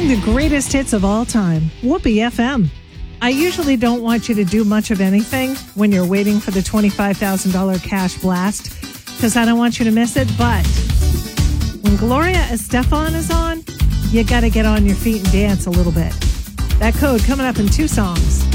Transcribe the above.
the greatest hits of all time, Whoopee FM. I usually don't want you to do much of anything when you're waiting for the $25,000 cash blast, because I don't want you to miss it, but when Gloria Estefan is on, you got to get on your feet and dance a little bit. That code coming up in 2 songs.